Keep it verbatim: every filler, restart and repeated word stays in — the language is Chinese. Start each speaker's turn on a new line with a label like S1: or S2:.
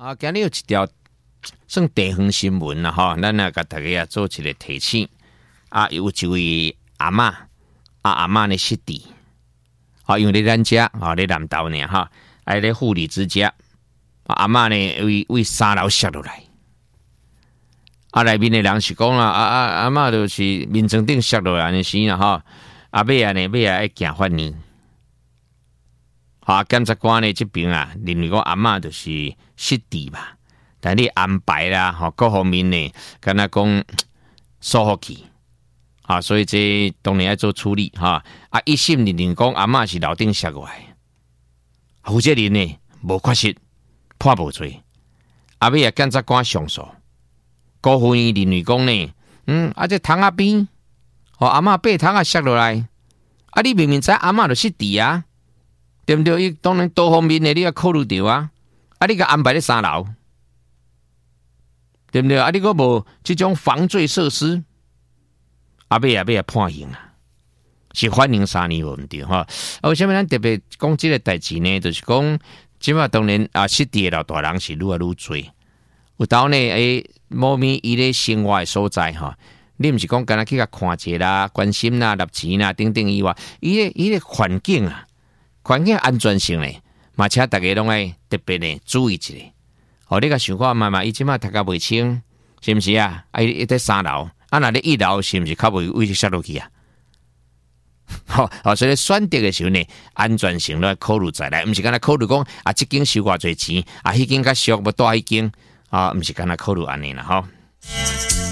S1: 啊，今日有一条算地方新闻啦，吼，咱啊甲大家啊做一个提醒。啊，有一位阿嬷，啊阿嬷呢失智，啊，因为咧咱家啊咧南投呢哈，啊咧护理之家，啊阿嬷呢为为三楼摔落来，啊内面的人是讲啦，啊啊阿嬷就是面床顶摔落来的时啦哈，啊尾啊呢尾啊要行法院。啊，检察官呢这边啊，认为讲阿嬷就是失智嘛，但你安排啦，吼各方面呢，敢若讲疏忽去，啊，所以这当然要做处理哈。啊，一审认定讲阿嬷是楼顶摔过来，负责人呢无确实判无罪，啊尾啊检察官上诉，高分认为讲呢，嗯，啊这窗仔边，哦阿嬷背窗啊摔落来，啊你明明知阿嬷就失智啊。对不对？伊当然多方面的你要考虑到啊，啊，你个安排咧三楼，对不对？啊，你个无这种防罪设施，啊，尾啊尾啊判刑啊，是缓刑三年无毋对哈。啊，为什么咱特别讲这个代志呢？就是讲，即马当然啊，失智的老大人是愈来愈多，有当呢诶，某面伊咧生活的所在哈，你毋是讲干那去甲看者啦、关心啦、纳钱啦等等以外，伊咧伊咧环境啊。环境安全性咧，嘛请大家拢爱特别咧注意一下。哦，你甲想看妈妈伊即马读甲袂清，是毋是啊？啊，伊在三楼，啊，那咧一楼是毋是较袂危险摔落去啊？好、哦，所以选择的时候呢，安全性都要考虑在内，毋是干那考虑讲啊，即间收偌侪钱，啊，迄间较俗，要带迄间啊，毋是干那考虑安尼啦，吼。